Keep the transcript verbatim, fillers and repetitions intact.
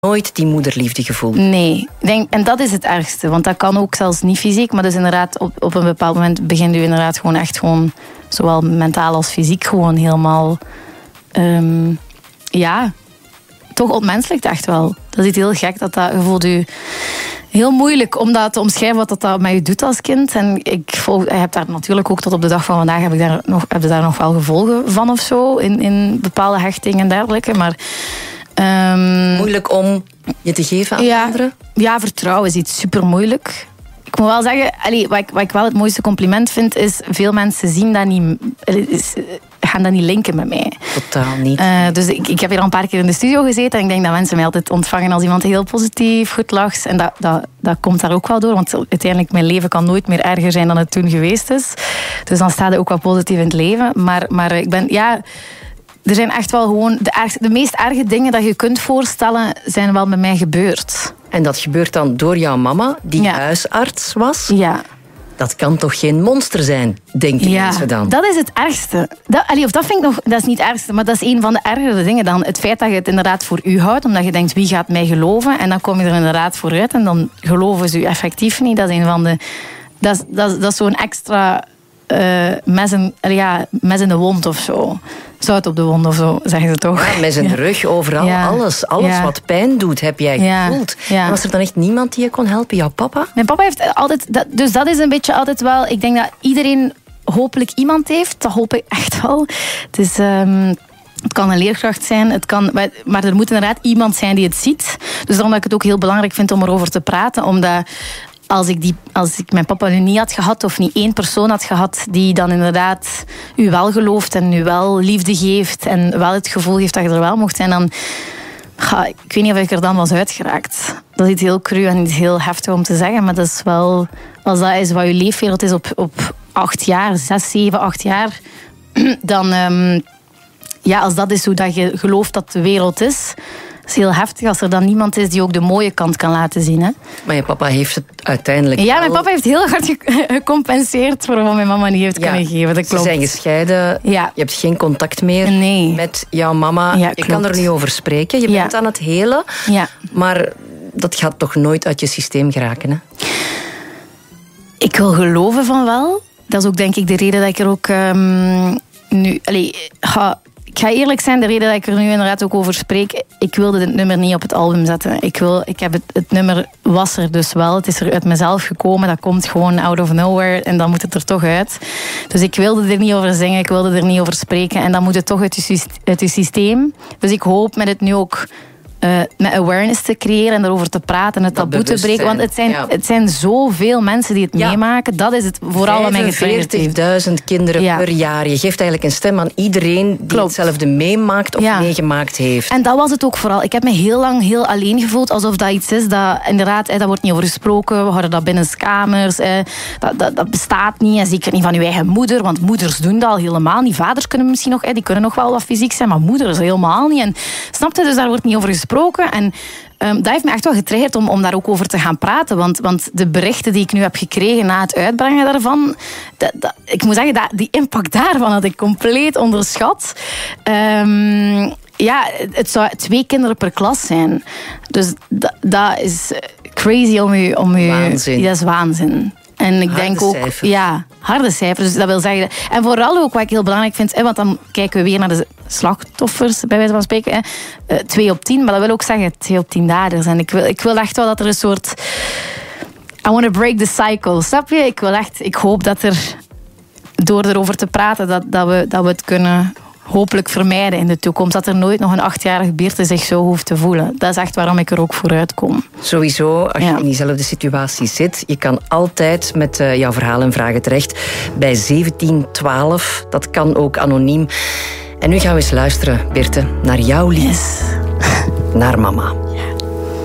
nooit die moederliefde gevoeld? Nee, ik denk, en dat is het ergste. Want dat kan ook zelfs niet fysiek. Maar dus inderdaad, op, op een bepaald moment begint u inderdaad gewoon echt gewoon, zowel mentaal als fysiek, gewoon helemaal, um, ja, toch ontmenselijkt echt wel. Dat is iets heel gek, dat dat, je voelt u heel moeilijk om dat te omschrijven wat dat, dat met je doet als kind. En ik volg, je hebt daar natuurlijk ook tot op de dag van vandaag heb ik daar nog, heb je daar nog wel gevolgen van of zo, in, in bepaalde hechtingen en dergelijke. Maar Um, moeilijk om je te geven aan ja, anderen? Ja, vertrouwen is iets super moeilijk. Ik moet wel zeggen, allee, wat, ik, wat ik wel het mooiste compliment vind, is veel mensen zien dat niet, is, gaan dat niet linken met mij. Totaal niet. Uh, dus ik, ik heb hier al een paar keer in de studio gezeten en ik denk dat mensen mij altijd ontvangen als iemand heel positief, goed lacht. En dat, dat, dat komt daar ook wel door, want uiteindelijk mijn leven kan nooit meer erger zijn dan het toen geweest is. Dus dan staat het ook wel positief in het leven. Maar, maar ik ben, ja... Er zijn echt wel gewoon... De, erg, de meest erge dingen dat je kunt voorstellen, zijn wel met mij gebeurd. En dat gebeurt dan door jouw mama, die ja. huisarts was? Ja. Dat kan toch geen monster zijn, denken ja, mensen dan? Dat is het ergste. Dat, allee, of dat vind ik nog... Dat is niet het ergste, maar dat is een van de ergere dingen dan. Het feit dat je het inderdaad voor u houdt, omdat je denkt, wie gaat mij geloven? En dan kom je er inderdaad vooruit en dan geloven ze u effectief niet. Dat is een van de... Dat is, dat is, dat is zo'n extra... Uh, mes, in, ja, mes in de wond of zo. Zout op de wond of zo, zeggen ze toch? Ja, mes in de ja. rug, overal, ja. alles. Alles ja. wat pijn doet, heb jij ja. gevoeld. Ja. Was er dan echt niemand die je kon helpen? Jouw papa? Mijn papa heeft altijd... Dat, dus dat is een beetje altijd wel... Ik denk dat iedereen hopelijk iemand heeft. Dat hoop ik echt wel. Het is... Um, Het kan een leerkracht zijn, het kan, maar er moet inderdaad iemand zijn die het ziet. Dus daarom dat ik het ook heel belangrijk vind om erover te praten. Omdat... Als ik, die, als ik mijn papa nu niet had gehad, of niet één persoon had gehad die dan inderdaad u wel gelooft en u wel liefde geeft en wel het gevoel geeft dat je er wel mocht zijn, dan... Ja, ik weet niet of ik er dan was uitgeraakt. Dat is iets heel cru en iets heel heftig om te zeggen, maar dat is wel... Als dat is wat je leefwereld is op, op acht jaar, zes, zeven, acht jaar, dan... Um, ja, als dat is hoe dat je gelooft dat de wereld is... Het is heel heftig als er dan niemand is die ook de mooie kant kan laten zien. Hè? Maar je papa heeft het uiteindelijk Ja, wel... mijn papa heeft heel hard gecompenseerd voor wat mijn mama niet heeft ja, kunnen geven. Dat klopt. Ze zijn gescheiden. Ja. Je hebt geen contact meer nee. met jouw mama. Ja, je klopt. kan er nu over spreken. Je ja. bent aan het helen. Ja. Maar dat gaat toch nooit uit je systeem geraken, hè? Ik wil geloven van wel. Dat is ook denk ik de reden dat ik er ook... Um, nu... Allez, ga, Ik ga eerlijk zijn, de reden dat ik er nu inderdaad ook over spreek, ik wilde dit nummer niet op het album zetten. Ik, wil, ik heb het, het nummer was er dus wel. Het is er uit mezelf gekomen. Dat komt gewoon out of nowhere en dan moet het er toch uit. Dus ik wilde er niet over zingen, ik wilde er niet over spreken. En dan moet het toch uit je, uit je systeem. Dus ik hoop met het nu ook... Uh, met awareness te creëren en erover te praten en het taboe te breken. Want het zijn, ja. het zijn zoveel mensen die het ja. meemaken. Dat is het vooral wat mij getriggerd heeft. vijfenveertigduizend kinderen ja. per jaar. Je geeft eigenlijk een stem aan iedereen die Klopt. hetzelfde meemaakt of ja. meegemaakt heeft. En dat was het ook vooral. Ik heb me heel lang heel alleen gevoeld. Alsof dat iets is dat inderdaad, eh, dat wordt niet over gesproken. We houden dat binnen kamers. Eh, dat, dat, dat bestaat niet. En zeker niet van uw eigen moeder. Want moeders doen dat al helemaal niet. Vaders kunnen misschien nog, eh, die kunnen nog wel wat fysiek zijn. Maar moeders helemaal niet. En snap je? Dus daar wordt niet over gesproken. En um, dat heeft me echt wel getriggerd om, om daar ook over te gaan praten. Want, want de berichten die ik nu heb gekregen na het uitbrengen daarvan... Dat, dat, ik moet zeggen, dat, die impact daarvan had ik compleet onderschat. Um, ja, het zou twee kinderen per klas zijn. Dus dat, dat is crazy om u... Om u waanzin. Dat is waanzin. En ik harde denk ook, cijfers. ja, harde cijfers. Dus dat wil zeggen, en vooral ook wat ik heel belangrijk vind, hè, want dan kijken we weer naar de slachtoffers, bij wijze van spreken. Hè, uh, twee op tien, maar dat wil ook zeggen twee op tien daders. En ik wil, ik wil echt wel dat er een soort... I want to break the cycle, snap je? Ik wil echt, ik hoop dat er, door erover te praten, dat, dat, we, dat we het kunnen... hopelijk vermijden in de toekomst. Dat er nooit nog een achtjarige Beerte zich zo hoeft te voelen. Dat is echt waarom ik er ook vooruit kom. Sowieso, als je ja. in diezelfde situatie zit, je kan altijd met uh, jouw verhaal en vragen terecht bij zeventien twaalf. Dat kan ook anoniem. En nu gaan we eens luisteren, Beerte, naar jouw lied. Yes. Naar mama. Ja.